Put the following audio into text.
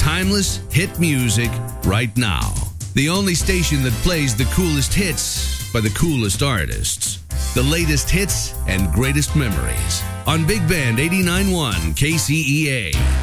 timeless hit music right now. The only station that plays the coolest hits by the coolest artists. The latest hits and greatest memories on Big Band 89.1 KCEA.